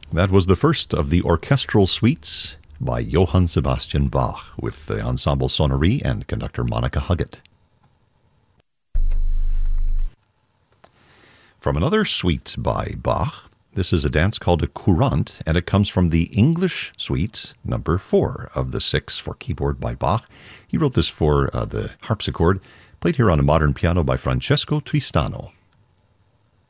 That was the first of the orchestral suites by Johann Sebastian Bach with the Ensemble Sonnerie and conductor Monica Huggett. From another suite by Bach, this is a dance called a courante, and it comes from the English suite number 4 of the 6 for keyboard by Bach. He wrote this for the harpsichord, played here on a modern piano by Francesco Tristano.